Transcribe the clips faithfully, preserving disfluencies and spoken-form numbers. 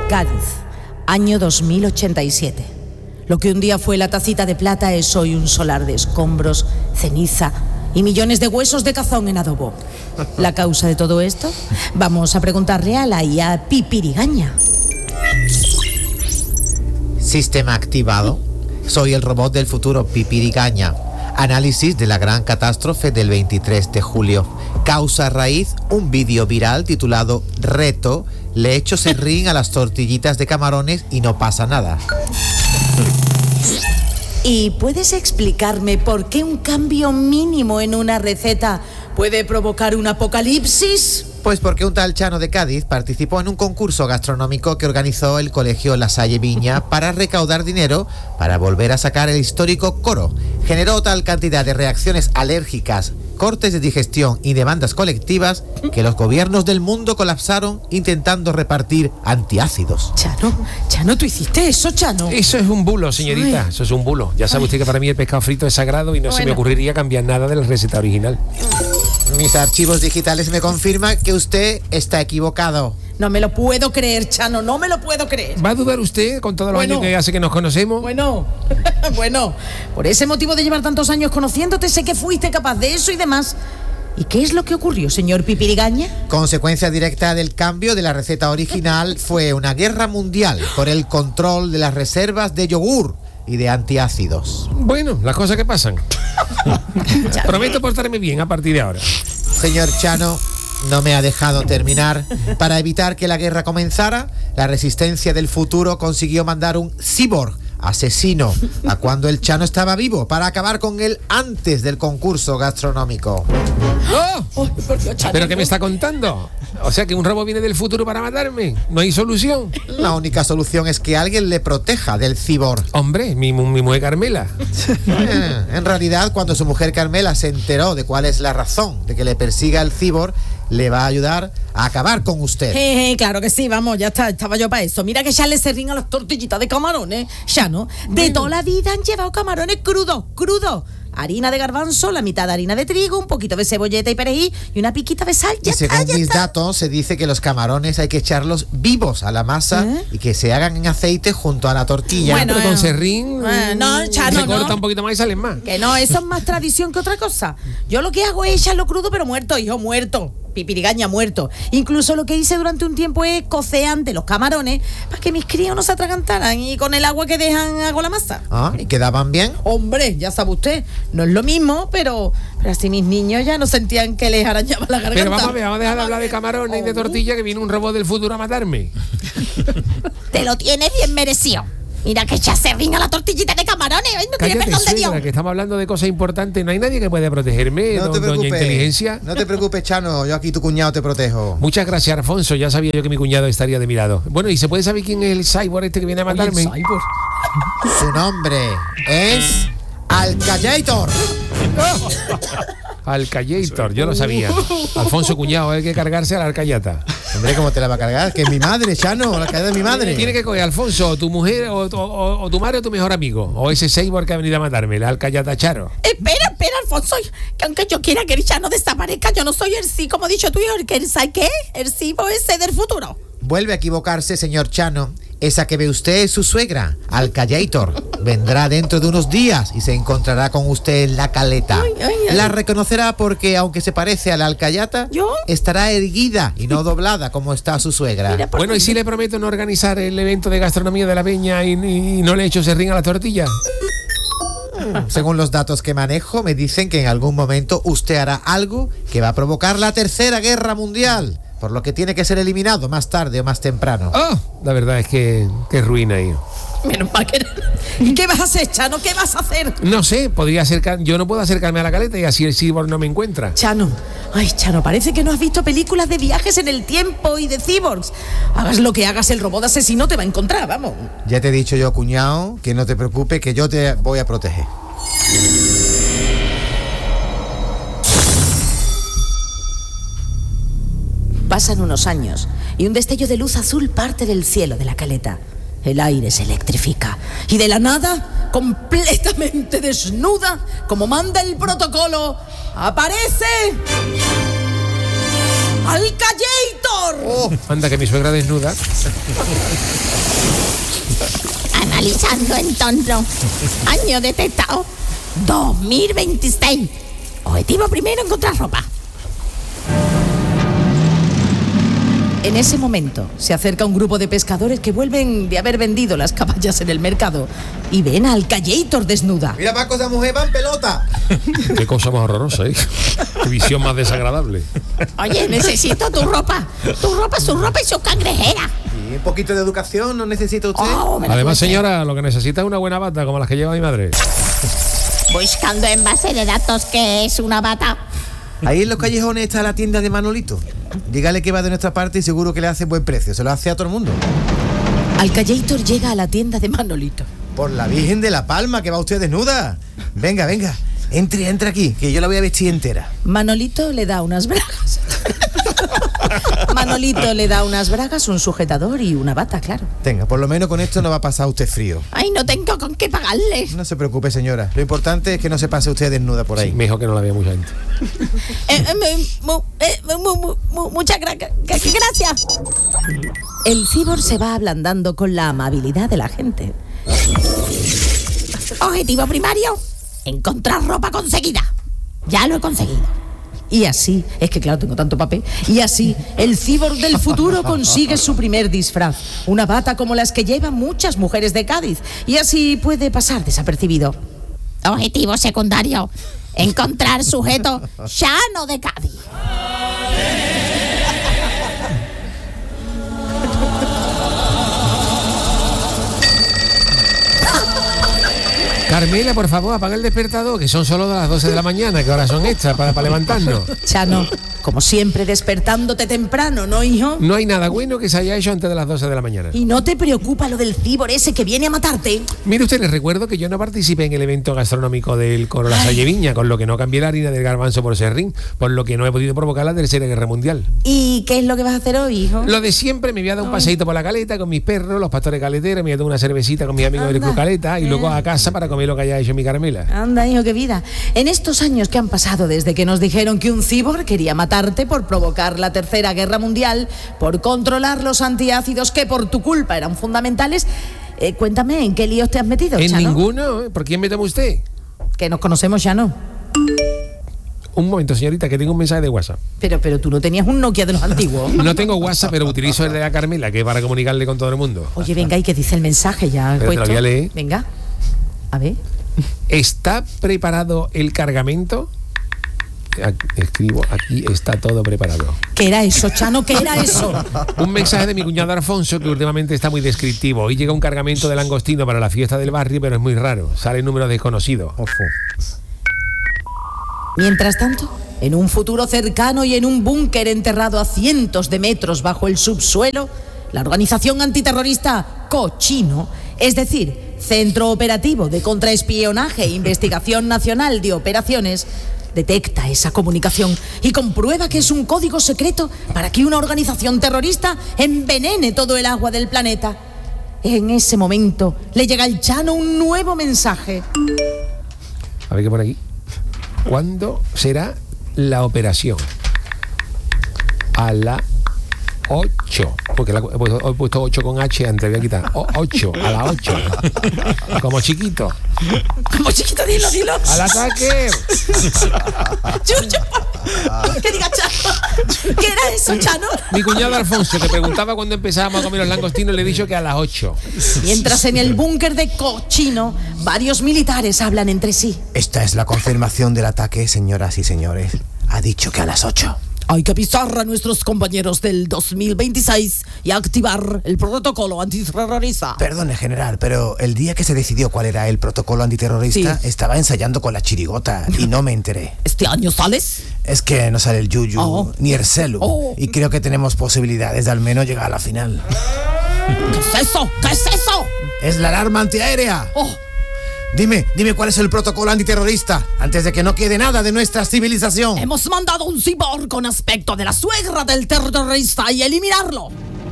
Cádiz, año dos mil ochenta y siete. Lo que un día fue la tacita de plata es hoy un solar de escombros, ceniza y millones de huesos de cazón en adobo. ¿La causa de todo esto? Vamos a preguntarle a la I A Pipirigaña. Sistema activado. Soy el robot del futuro Pipirigaña. Análisis de la gran catástrofe del veintitrés de julio. Causa raíz, un vídeo viral titulado Reto. Le echo serrín a las tortillitas de camarones y no pasa nada. ¿Y puedes explicarme por qué un cambio mínimo en una receta puede provocar un apocalipsis? Pues porque un tal Chano de Cádiz participó en un concurso gastronómico que organizó el Colegio La Salle Viña para recaudar dinero para volver a sacar el histórico coro. Generó tal cantidad de reacciones alérgicas, cortes de digestión y demandas colectivas que los gobiernos del mundo colapsaron intentando repartir antiácidos. Chano, Chano, ¿tú hiciste eso, Chano? Eso es un bulo, señorita. Ay. Eso es un bulo. Ya sabe Ay. usted que para mí el pescado frito es sagrado y no bueno. se me ocurriría cambiar nada de la receta original. Mis archivos digitales me confirman que usted está equivocado. No me lo puedo creer, Chano, no me lo puedo creer. ¿Va a dudar usted con todos los bueno, años que hace que nos conocemos? Bueno, bueno, por ese motivo de llevar tantos años conociéndote, sé que fuiste capaz de eso y demás. ¿Y qué es lo que ocurrió, señor Pipirigaña? Consecuencia directa del cambio de la receta original fue una guerra mundial por el control de las reservas de yogur y de antiácidos. Bueno, las cosas que pasan. Prometo portarme bien a partir de ahora. Señor Chano, no me ha dejado terminar. Para evitar que la guerra comenzara, la resistencia del futuro consiguió mandar un cyborg asesino a cuando el Chano estaba vivo para acabar con él antes del concurso gastronómico. ¡Oh! Oh, ¿pero qué me está contando? O sea que un robot viene del futuro para matarme. ¿No hay solución? La única solución es que alguien le proteja del cyborg. Hombre, mi, mi mujer Carmela. Eh, en realidad, cuando su mujer Carmela se enteró de cuál es la razón de que le persiga el cyborg, le va a ayudar a acabar con usted. Eh, eh, claro que sí, vamos, ya está, estaba yo para eso. Mira que ya le serrín a las tortillitas de camarones, ya no. De bueno. toda la vida han llevado camarones crudos, crudos. Harina de garbanzo, la mitad de harina de trigo, un poquito de cebolleta y perejil y una piquita de sal. Ya y según está, ya mis está. datos, se dice que los camarones hay que echarlos vivos a la masa ¿Eh? y que se hagan en aceite junto a la tortilla. Bueno, pero con serrín eh, no, Chano, se corta no. un poquito más y salen más. Que no, eso es más tradición que otra cosa. Yo lo que hago es echarlo crudo, pero muerto, hijo, muerto. Pipirigaña muerto. Incluso lo que hice durante un tiempo es cocer antes los camarones para que mis críos no se atragantaran y con el agua que dejan hago la masa. Ah, ¿y quedaban bien? Hombre, ya sabe usted, no es lo mismo, pero, pero así mis niños ya no sentían que les arañaba la garganta. Pero vamos a ver, vamos a dejar de hablar de camarones oh. y de tortilla, que viene un robot del futuro a matarme. Te lo tienes bien merecido. Mira que ya se ringa la tortillita de camarones. Ay, no tiene perdón de Dios. Que estamos hablando de cosas importantes. No hay nadie que pueda protegerme, no don, te preocupes, doña Inteligencia. No te preocupes, Chano. Yo aquí, tu cuñado, te protejo. Muchas gracias, Alfonso. Ya sabía yo que mi cuñado estaría de mi lado. Bueno, ¿y se puede saber quién es el cyborg este que viene a matarme? Oye, el cyborg. Su nombre es Alcayator. Alcayator, yo lo sabía. Alfonso, cuñado, hay que cargarse a la alcayata. Hombre, ¿cómo te la va a cargar? Que es mi madre, Chano, la alcayata es mi madre. Tiene que coger Alfonso, o tu mujer, o, o, o tu madre o tu mejor amigo. O ese cyborg que ha venido a matarme, la alcayata Charo. Espera, espera, Alfonso, que aunque yo quiera que el Chano desaparezca, yo no soy el sí, como ha dicho tú, el que ¿sabes qué? El sí ese del futuro. Vuelve a equivocarse, señor Chano. Esa que ve usted es su suegra, Alcayator. Vendrá dentro de unos días y se encontrará con usted en la caleta. Ay, ay, ay. La reconocerá porque, aunque se parece a la alcayata, ¿yo? Estará erguida y no doblada como está su suegra. Mira, bueno, ¿y si le prometo no organizar el evento de gastronomía de la Peña y, y no le echo serrín a la tortilla? Según los datos que manejo, me dicen que en algún momento usted hará algo que va a provocar la Tercera Guerra Mundial, por lo que tiene que ser eliminado más tarde o más temprano. Oh, la verdad es que, que ruina ahí. Menos mal que... ¿Y qué vas a hacer, Chano? ¿Qué vas a hacer? No sé, podría acercar... Yo no puedo acercarme a la caleta y así el cyborg no me encuentra. Chano, ay, Chano, parece que no has visto películas de viajes en el tiempo y de cyborgs. Hagas lo que hagas, el robot asesino te va a encontrar, vamos. Ya te he dicho yo, cuñado, que no te preocupes, que yo te voy a proteger. Pasan unos años y un destello de luz azul parte del cielo de la caleta. El aire se electrifica y de la nada, completamente desnuda, como manda el protocolo, aparece Alcayator. Alcayator! Oh, anda, que mi suegra desnuda. Analizando entorno. Año detectado dos mil veintiséis. Objetivo primero, encontrar ropa. En ese momento se acerca un grupo de pescadores que vuelven de haber vendido las caballas en el mercado y ven a Alcayator desnuda. Mira, Paco, esa mujer va en pelota. Qué cosa más horrorosa, ¿eh? Qué visión más desagradable. Oye, necesito tu ropa. Tu ropa, su ropa y su cangrejera. Y un poquito de educación no necesita usted. Oh, me la Además, cuente. señora, lo que necesita es una buena bata, como las que lleva mi madre. Buscando en base de datos qué es una bata. Ahí en los callejones está la tienda de Manolito. Dígale que va de nuestra parte y seguro que le hace buen precio. Se lo hace a todo el mundo. Alcayator llega a la tienda de Manolito. Por la Virgen de la Palma, que va usted desnuda. Venga, venga. Entre, entre aquí, que yo la voy a vestir entera. Manolito le da unas bragas. Manolito le da unas bragas, un sujetador y una bata, claro. Tenga, por lo menos con esto no va a pasar usted frío. Ay, no tengo con qué pagarle. No se preocupe, señora. Lo importante es que no se pase usted desnuda por ahí. Sí, mejor que no la vea mucha gente. Eh, eh, eh, mu- eh, mu- mu- mu- muchas gra- gra- gracias. El cibor se va ablandando con la amabilidad de la gente. Objetivo primario, encontrar ropa conseguida. Ya lo he conseguido. Y así, es que claro, tengo tanto papel, y así el cibor del futuro consigue su primer disfraz, una bata como las que llevan muchas mujeres de Cádiz, y así puede pasar desapercibido. Objetivo secundario, encontrar sujeto llano de Cádiz. Carmela, por favor, apaga el despertador, que son solo las doce de la mañana, que ahora son estas para, para levantarnos. Chano, como siempre despertándote temprano, ¿no, hijo? No hay nada bueno que se haya hecho antes de las doce de la mañana. ¿Y no te preocupa lo del cibor ese que viene a matarte? Mire usted, les recuerdo que yo no participé en el evento gastronómico del Coro La Salle Viña, con lo que no cambié la harina del garbanzo por serrín, por lo que no he podido provocar la tercera guerra mundial. ¿Y qué es lo que vas a hacer hoy, hijo? Lo de siempre, me voy a dar un paseíto por la caleta con mis perros, los pastores caleteros, me voy a tomar una cervecita con mis amigos del Anda. Club Caleta y luego a casa para comer lo que haya hecho mi Carmela. Anda, hijo, qué vida. En estos años que han pasado desde que nos dijeron que un cibor quería matarte por provocar la tercera guerra mundial, por controlar los antiácidos que por tu culpa eran fundamentales, eh, cuéntame, ¿en qué líos te has metido, En Chano? ninguno, ¿eh? ¿Por quién me toma usted? Que nos conocemos ya, ¿no? Un momento, señorita, que tengo un mensaje de WhatsApp. Pero, pero tú no tenías un Nokia de los antiguos. No tengo WhatsApp, pero utilizo el de la Carmela, que es para comunicarle con todo el mundo. Oye, venga, ¿y qué dice el mensaje ya? Pero te lo puesto? voy a leer. Venga, a ver. ¿Está preparado el cargamento? Aquí- escribo, aquí está todo preparado. ¿Qué era eso, Chano? ¿Qué era eso? Un mensaje de mi cuñado Alfonso, que últimamente está muy descriptivo. Hoy llega un cargamento de langostino para la fiesta del barrio, pero es muy raro. Sale número desconocido. Mientras tanto, en un futuro cercano y en un búnker enterrado a cientos de metros bajo el subsuelo, la organización antiterrorista Cochino, es decir, Centro Operativo de Contraespionaje e Investigación Nacional de Operaciones, detecta esa comunicación y comprueba que es un código secreto para que una organización terrorista envenene todo el agua del planeta. En ese momento le llega al Chano un nuevo mensaje. A ver qué pone aquí. ¿Cuándo será la operación? A la ocho. Porque la, he puesto- he puesto ocho con H antes, voy a quitar. O- ocho, a las ocho. Como chiquito. Como chiquito, dilo, dilo. ¡Al ataque! Chucho. ¿Qué diga Chano? ¿Qué era eso, Chano? Mi cuñado Alfonso, que preguntaba cuándo empezábamos a comer los langostinos, le he dicho que a las ocho. Mientras en el búnker de Cochino, varios militares hablan entre sí. Esta es la confirmación del ataque, señoras y señores. Ha dicho que a las ocho. Hay que avisar a nuestros compañeros del dos mil veintiséis y activar el protocolo antiterrorista. Perdone, general, pero el día que se decidió cuál era el protocolo antiterrorista, Sí. estaba ensayando con la chirigota y no me enteré. ¿Este año sales? Es que no sale el yuyu Oh. ni el celu. Oh. Y creo que tenemos posibilidades de al menos llegar a la final. ¿Qué es eso? ¿Qué es eso? ¡Es la alarma antiaérea! Oh, Dime, dime cuál es el protocolo antiterrorista, antes de que no quede nada de nuestra civilización. hemos mandado un cibor con aspecto de la suegra del terrorista y eliminarlo.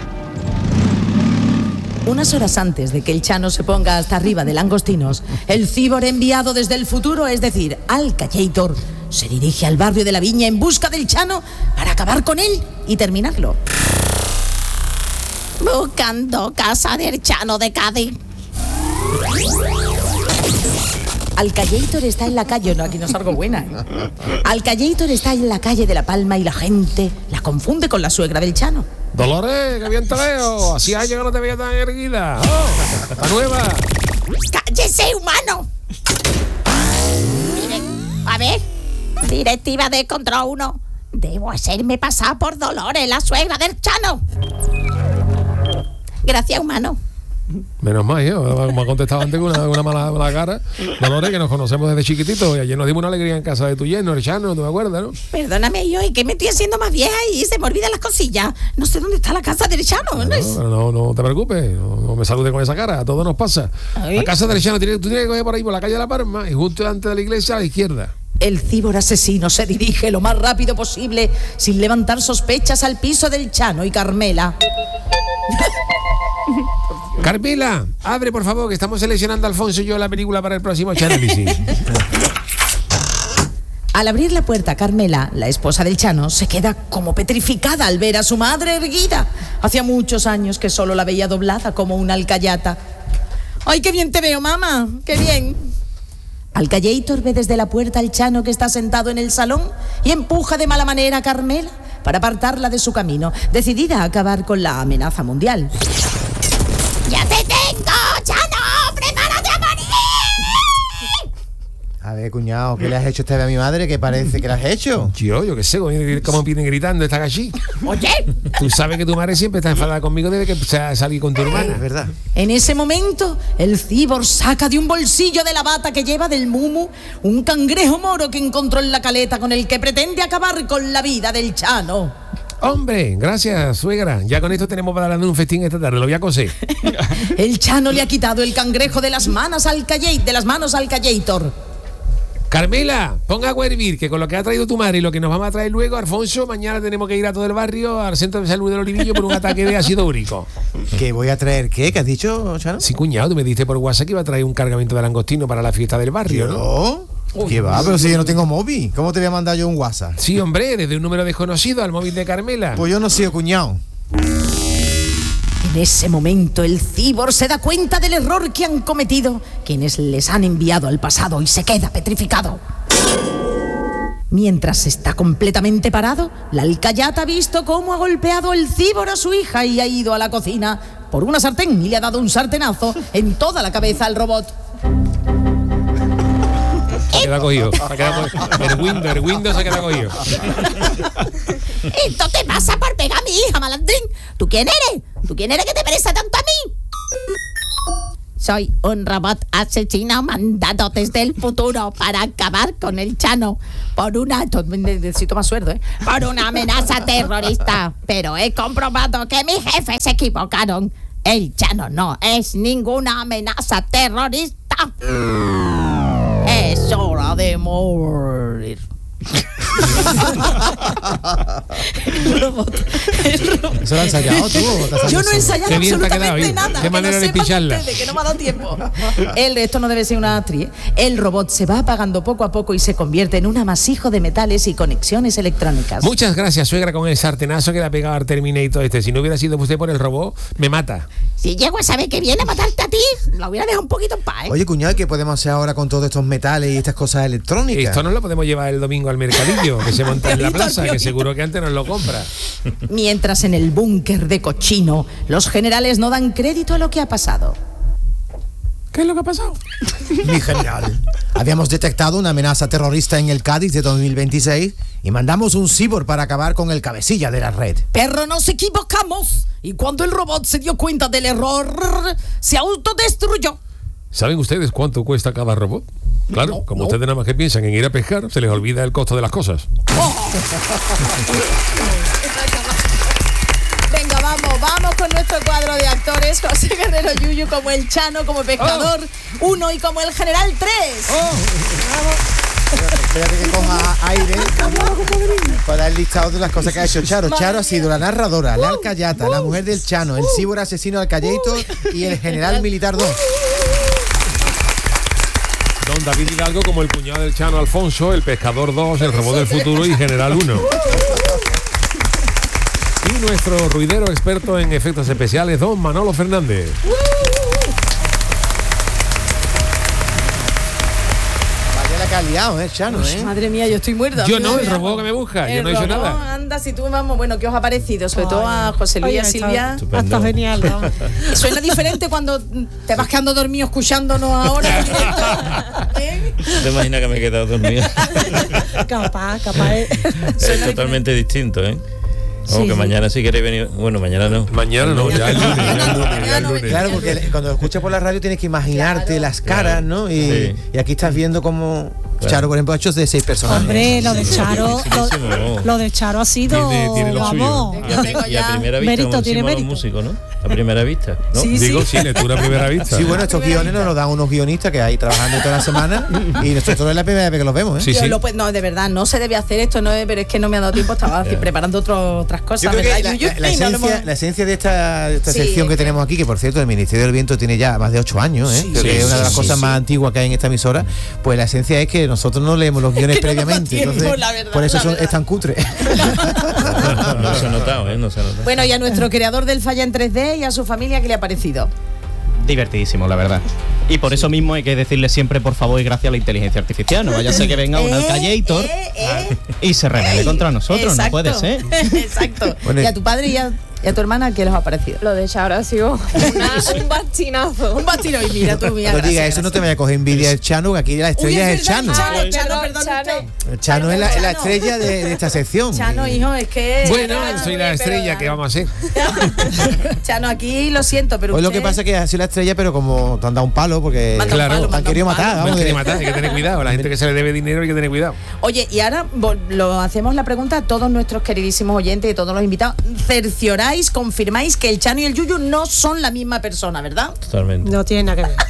Unas horas antes de que el Chano se ponga hasta arriba de langostinos, el cibor enviado desde el futuro, es decir, Alcayator, se dirige al barrio de la Viña en busca del Chano para acabar con él y terminarlo. Buscando casa del Chano de Cádiz. Alcallator está en la calle, no, aquí no salgo buena. ¿eh? Alcallator está en la calle de La Palma y la gente la confunde con la suegra del Chano. Dolores, que bien te veo. Hacía años que no te veía tan erguida. Oh, la nueva. ¡Cállese, humano! Mire, a ver, directiva de Control uno. Debo hacerme pasar por Dolores, la suegra del Chano. Gracias, humano. Menos mal, yo, me ha contestado antes con una, una mala, mala cara. Dolores, que nos conocemos desde chiquititos y ayer nos dimos una alegría en casa de tu yerno, el Chano, ¿tú me acuerdas, no? Perdóname, yo, y que me estoy haciendo más vieja y se me olvidan las cosillas. No sé dónde está la casa del Chano. No, ¿no? no, no, no te preocupes, no, no me saludes con esa cara, a todos nos pasa. Ay. La casa del Chano, tú tienes que coger por ahí, por la calle de La Palma, y justo delante de la iglesia a la izquierda. El cíbor asesino se dirige lo más rápido posible, sin levantar sospechas, al piso del Chano y Carmela. Carmela, abre por favor, que estamos seleccionando a Alfonso y yo la película para el próximo análisis. Al abrir la puerta, Carmela, la esposa del Chano, se queda como petrificada al ver a su madre erguida. Hacía muchos años que solo la veía doblada como una alcayata. ¡Ay, qué bien te veo, mamá! ¡Qué bien! Alcallator ve desde la puerta al Chano que está sentado en el salón y empuja de mala manera a Carmela para apartarla de su camino, decidida a acabar con la amenaza mundial. ¡Ya te tengo, Chano! ¡Prepárate a morir! A ver, cuñado, ¿qué le has hecho esta vez a mi madre? ¿Qué parece que le has hecho? Yo, yo qué sé, cómo vienen gritando esta allí. Oye, Tú sabes que tu madre siempre está enfadada conmigo desde que se ha salido con tu hermana. Es verdad. En ese momento, el cíbor saca de un bolsillo de la bata que lleva del mumu un cangrejo moro que encontró en la caleta con el que pretende acabar con la vida del Chano. Hombre, gracias, suegra. Ya con esto tenemos para darle un festín esta tarde, lo voy a coser. El Chano le ha quitado el cangrejo de las manos al Callate, de las manos al Callator. Carmela, ponga agua a hervir, que con lo que ha traído tu madre y lo que nos vamos a traer luego, Alfonso, mañana tenemos que ir a todo el barrio, al centro de salud del Olivillo, por un ataque de ácido úrico. ¿Qué voy a traer? ¿Qué? ¿Qué has dicho, Chano? Sí, cuñado, tú me dijiste por WhatsApp que iba a traer un cargamento de langostino para la fiesta del barrio, ¿no? ¿Yo? ¿Qué va? Pero si yo no tengo móvil, ¿cómo te voy a mandar yo un WhatsApp? Sí, hombre, desde un número desconocido al móvil de Carmela. Pues yo no soy cuñado. En ese momento, el cíbor se da cuenta del error que han cometido quienes les han enviado al pasado y se queda petrificado. Mientras está completamente parado, la alcayata ha visto cómo ha golpeado el cíbor a su hija y ha ido a la cocina por una sartén y le ha dado un sartenazo en toda la cabeza al robot. Se queda cogido. Se ha quedado cogido. El Windows, el Windows se ha quedado cogido. esto te pasa por pegar a mi hija, malandrín. ¿Tú quién eres? ¿Tú quién eres que te merece tanto a mí? Soy un robot asesino mandado desde el futuro para acabar con el Chano por una... Necesito más sueldo, ¿eh? por una amenaza terrorista. Pero he comprobado que mis jefes se equivocaron. El Chano no es ninguna amenaza terrorista. Es hora de morir. El robot, el robot. ¿Eso lo has ensayado tú? ¿O te has Yo no he ensayado Qué bien te ha absolutamente quedado, ¿eh? nada. Qué que manera no de sepan picharla. ustedes, que no me ha dado tiempo. El, esto no debe ser una actriz. El robot se va apagando poco a poco y se convierte en un amasijo de metales y conexiones electrónicas. Muchas gracias, suegra, con el sartenazo que le ha pegado al Terminator este. Si no hubiera sido usted por el robot, me mata. Si llego a saber que viene a matarte a ti, lo hubiera dejado un poquito en paz, ¿eh? Oye, cuñado, ¿qué podemos hacer ahora con todos estos metales y estas cosas electrónicas? Esto no lo podemos llevar el domingo al mercadillo, que se monta en la plaza, que seguro que antes nos lo compra. Mientras en el búnker de Cochino, los generales no dan crédito a lo que ha pasado. ¿Qué es lo que ha pasado? Mi general, habíamos detectado una amenaza terrorista en el Cádiz de dos mil veintiséis y mandamos un cíbor para acabar con el cabecilla de la red. Pero nos equivocamos y cuando el robot se dio cuenta del error, se autodestruyó. ¿Saben ustedes cuánto cuesta cada robot? Claro, No, como no. ustedes nada más que piensan en ir a pescar, se les olvida el costo de las cosas. Venga, vamos, vamos con nuestro cuadro de actores. José Guerrero Yuyu como el Chano, como pescador uno y como el general tres. Espérate que coja aire para el listado de las cosas que ha hecho Charo. Charo ha sido la narradora, la alcayata, la mujer del Chano, el cíbor asesino Alcallator y el general militar dos. Don David Hidalgo como el cuñado del Chano Alfonso, el pescador dos, el robot del futuro y general uno. Y nuestro ruidero experto en efectos especiales, don Manolo Fernández. Que ha liado, ¿eh, Chano? Uy, ¿eh? madre mía, yo estoy muerta. Yo no, el robot que me busca, yo no he hecho nada. Anda, si tú vamos, bueno, ¿qué os ha parecido? Sobre todo a José Luis y a Silvia. Está genial, ¿no? Suena diferente cuando te vas quedando dormido escuchándonos ahora. ¿Eh? ¿Te imaginas que me he quedado dormido? Capaz, capaz. Es totalmente distinto, ¿eh? Como Sí, que sí. mañana si queréis venir. Bueno, mañana no. Mañana no, ya el lunes, ya el lunes, ya el lunes. Claro, porque cuando lo escuchas por la radio tienes que imaginarte Claro. las caras, ¿no? Y, Sí. y aquí estás viendo como Claro. Charo, por ejemplo, ha hecho de seis personajes. Hombre, lo de Charo, Dificilísimo, lo, ¿no? lo de Charo ha sido, Tiene- tiene lo vamos. Y a, pri- y a primera vista, Mérito, como tiene decimos los mérito. músicos, ¿no? A primera vista, ¿no? Sí, Digo, sí, lectura a primera vista. Sí, bueno, estos guiones nos los dan unos guionistas que hay trabajando toda la semana y nosotros es la primera vez que los vemos, ¿eh? Sí, Yo sí. lo puedo- no, de verdad, no se debe hacer esto, no, pero es que no me ha dado tiempo, estaba así preparando otro- otras cosas. Yo creo que ¿verdad, la, Yuyu? la- la Y no lo esencia, hemos- la esencia de esta, de esta Sí, sección que es que- tenemos aquí, que por cierto el Ministerio del Viento tiene ya más de ocho años, ¿eh? Sí, creo sí, que es una de las sí, cosas sí, más sí. antiguas que hay en esta emisora, pues la esencia es que nosotros no leemos los guiones que no nos da previamente, tiempo, entonces la verdad, por eso la son, verdad. es tan cutre. No, no se ha notado, ¿eh? No se ha notado. Bueno, y a nuestro creador del Falla en tres D y a su familia, ¿qué le ha parecido? Divertidísimo, la verdad. Y por eso mismo hay que decirle siempre por favor y gracias a la inteligencia artificial. No vaya a ser que venga un Eh, Alcallator eh, eh. y se rebele contra nosotros. Exacto. No puede ser. Exacto. Bueno, ¿Y a tu padre y a, y a tu hermana qué les ha parecido? Lo de Charo ha sido una- un bastinazo. Un bastino y mira tú, mira. No gracias, diga eso, no te gracias. vaya a coger envdia el Chano, que aquí la Uy, estrella es el verdad, Chano. Chano, Ay, Chano, perdón, perdón Chano. usted. El Chano es la, es la estrella de, de esta sección. Chano, hijo, es que... Bueno, Chano, soy la pero- estrella que vamos a hacer. Chano, aquí lo siento, pero Pues lo usted- que pasa es que ha sido la estrella, pero como te han dado un palo, porque Manda un Claro. palo, te han manda querido un matar. palo. No Vamos, hay que de- matar, hay que tener cuidado. La gente que se le debe dinero hay que tener cuidado. Oye, y ahora vol- lo hacemos la pregunta a todos nuestros queridísimos oyentes y todos los invitados. Cercioráis, confirmáis que el Chano y el Yuyu no son la misma persona, ¿verdad? Totalmente. No tiene nada que ver.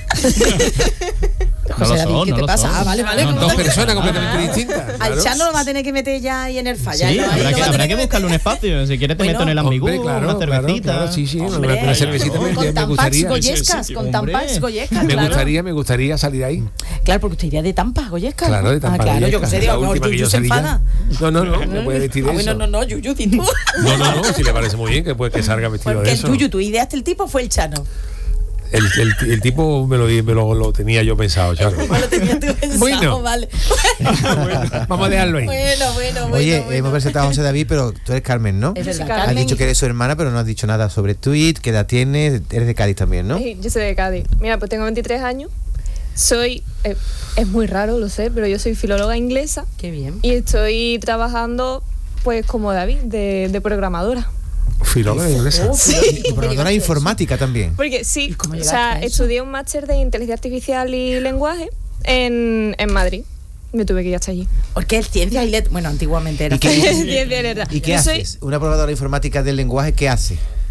No José lo David, son, ¿qué no te lo pasa? son. Ah, vale, vale. Son ¿cómo dos te- personas completamente distintas. Al claro. Chano lo va a tener que meter ya ahí en el falla. Sí, ¿no? Ahí habrá lo que, va a habrá tener que buscarle un meter. espacio. Si quieres te Bueno, meto en el ambigú, Hombre, claro, una claro, cervecita. claro, sí, sí, una, Hombre, una cervecita me, con me Tampax gustaría. Goyescas, con Hombre. Tampax Goyescas, Me claro. gustaría, me gustaría salir ahí. Claro, porque usted iría de Tampax Goyescas. Claro, de Tampax Ah, claro, yo Goyescas. que sé, La digo, última que Yuyu yo se salí ya. enfada. No, no, no, me puede vestir de Ah, eso. bueno, no, no, Yuyu, di tú. No, no, no, si le parece muy bien que, pues, que salga vestido Porque de el eso. Yuyu, tú ideaste el tipo, fue el Chano. El, el, el tipo me lo, me lo, lo tenía yo pensado, Charo. ¿Cómo lo tenías tú pensado? Bueno. Vale. Vamos a dejarlo ahí. Bueno, bueno, bueno. Oye, bueno. hemos presentado a José David, pero tú eres Carmen, ¿no? Es verdad, Carmen. Has dicho que eres su hermana, pero no has dicho nada sobre tweet, qué edad tienes, eres de Cádiz también, ¿no? Sí, yo soy de Cádiz. Mira, pues tengo veintitrés años. Soy, eh, es muy raro, lo sé, pero yo soy filóloga inglesa Qué bien. y estoy trabajando, pues como David, de, de programadora. Filóloga inglesa. Y programadora informática también. Porque sí, cómo o llegaste sea, a eso? estudié un máster de inteligencia artificial y lenguaje en, en Madrid. Me tuve que ir hasta allí. Porque es ciencia y letras. Bueno, antiguamente era. ¿Y qué- Ciencia y letras. ¿Y qué Yo soy- haces? Una programadora informática del lenguaje, ¿qué hace?